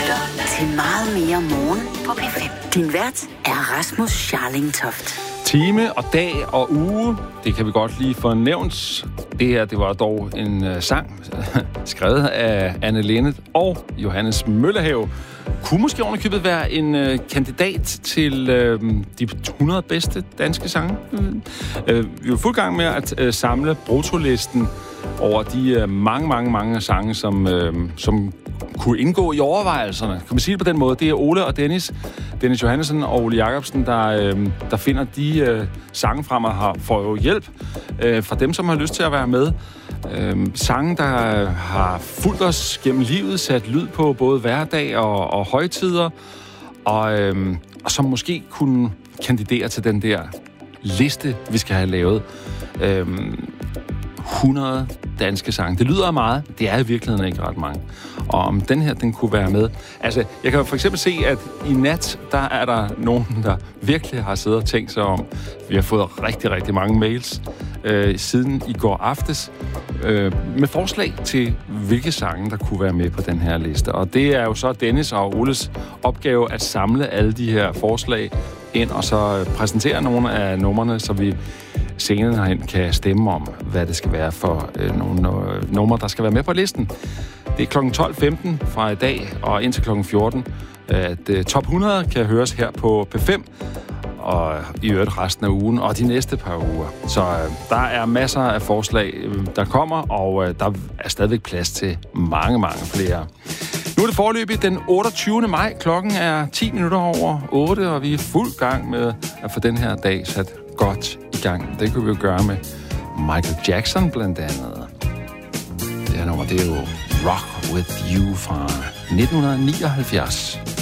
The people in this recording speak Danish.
lytter til meget mere morgen på P5. Din vært er Rasmus Scharling Toft. Time og dag og uge, det kan vi godt lige få nævnt. Det her, det var dog en sang, skrevet af Anne Linnet og Johannes Møllehave. Kunne måske ovenikøbet være en kandidat til de 100 bedste danske sange. Vi er fuld gang med at samle bruttolisten over de mange sange, som kunne indgå i overvejelserne. Kan man sige det på den måde? Det er Ole og Dennis Johannesson og Ole Jacobsen, der finder de sange frem og får jo hjælp fra dem, som har lyst til at være med. Sange, der har fulgt os gennem livet, sat lyd på både hverdag og højtider, og som måske kunne kandidere til den der liste, vi skal have lavet. 100 danske sange. Det lyder meget, det er i virkeligheden ikke ret mange. Og om den her, den kunne være med. Altså, jeg kan for eksempel se, at i nat, der er der nogen, der virkelig har siddet og tænkt sig om. Vi har fået rigtig mange mails siden i går aftes med forslag til, hvilke sange, der kunne være med på den her liste. Og det er jo så Dennis og Oles opgave at samle alle de her forslag ind, og så præsentere nogle af numrene, så vi senere herhen kan stemme om, hvad det skal være for nogle numre, der skal være med på listen. Det er kl. 12.15 fra i dag og indtil kl. 14, at Top 100 kan høres her på P5, og i øvrigt resten af ugen og de næste par uger. Så der er masser af forslag, der kommer, og der er stadigvæk plads til mange flere. Nu er det foreløbig den 28. maj. Klokken er 10 minutter over 8, og vi er fuld gang med at få den her dag sat godt i gang. Det kunne vi jo gøre med Michael Jackson blandt andet. Det her nummer, det er jo Rock With You fra 1979.